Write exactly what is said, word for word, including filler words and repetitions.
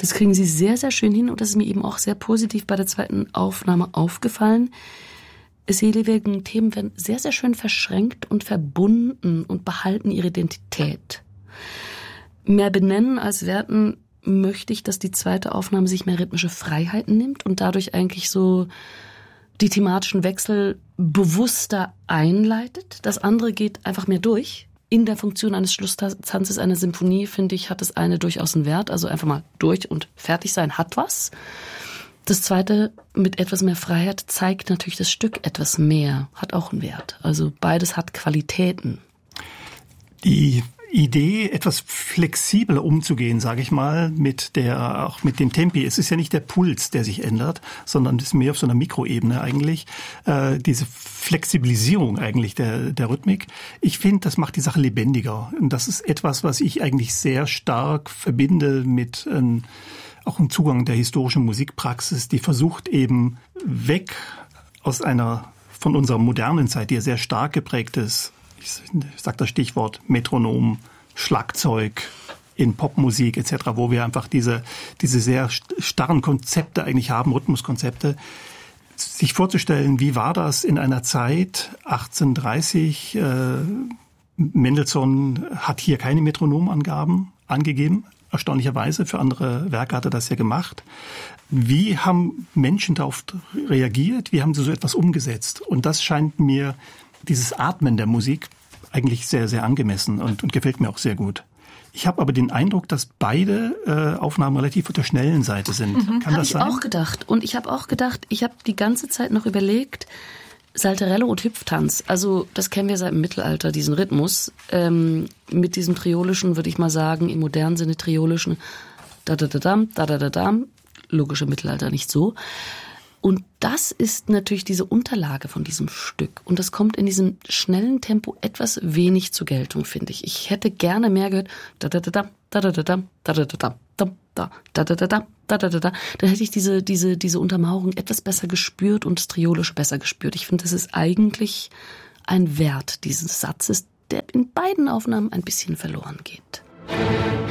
Das kriegen sie sehr, sehr schön hin und das ist mir eben auch sehr positiv bei der zweiten Aufnahme aufgefallen. Seligen Themen werden sehr, sehr schön verschränkt und verbunden und behalten ihre Identität. Mehr benennen als werten möchte ich, dass die zweite Aufnahme sich mehr rhythmische Freiheiten nimmt und dadurch eigentlich so die thematischen Wechsel bewusster einleitet. Das andere geht einfach mehr durch. In der Funktion eines Schlusstanzes einer Symphonie, finde ich, hat das eine durchaus einen Wert. Also einfach mal durch und fertig sein hat was. Das zweite, mit etwas mehr Freiheit, zeigt natürlich das Stück etwas mehr, hat auch einen Wert. Also beides hat Qualitäten. Die Idee, etwas flexibler umzugehen, sage ich mal, mit der, auch mit dem Tempi. Es ist ja nicht der Puls, der sich ändert, sondern es ist mehr auf so einer Mikroebene eigentlich. Äh, diese Flexibilisierung eigentlich der, der Rhythmik. Ich finde, das macht die Sache lebendiger. Und das ist etwas, was ich eigentlich sehr stark verbinde mit ähm, auch im Zugang der historischen Musikpraxis, die versucht eben weg aus einer, von unserer modernen Zeit, die ja sehr stark geprägt ist, ich sage das Stichwort Metronom, Schlagzeug in Popmusik et cetera, wo wir einfach diese diese sehr starren Konzepte eigentlich haben, Rhythmuskonzepte, sich vorzustellen, wie war das in einer Zeit achtzehnhundertdreißig, äh, Mendelssohn hat hier keine Metronomangaben angegeben, erstaunlicherweise, für andere Werke hat er das ja gemacht. Wie haben Menschen darauf reagiert? Wie haben sie so etwas umgesetzt? Und das scheint mir dieses Atmen der Musik eigentlich sehr, sehr angemessen und, und gefällt mir auch sehr gut. Ich habe aber den Eindruck, dass beide äh, Aufnahmen relativ auf der schnellen Seite sind. Mhm. Kann das sein? Habe ich auch gedacht. Und ich habe auch gedacht, ich habe die ganze Zeit noch überlegt, Saltarello und Hüpftanz, also das kennen wir seit dem Mittelalter, diesen Rhythmus, ähm, mit diesem triolischen, würde ich mal sagen, im modernen Sinne triolischen, da-da-da-dam, da-da-da-dam, logische Mittelalter nicht so. Und das ist natürlich diese Unterlage von diesem Stück. Und das kommt in diesem schnellen Tempo etwas wenig zur Geltung, finde ich. Ich hätte gerne mehr gehört. Da da da da da da da da da da da da da da da da da da da. Dann hätte ich diese diese diese Untermauerung etwas besser gespürt und das Triolische besser gespürt. Ich finde, das ist eigentlich ein Wert dieses Satzes, der in beiden Aufnahmen ein bisschen verloren geht.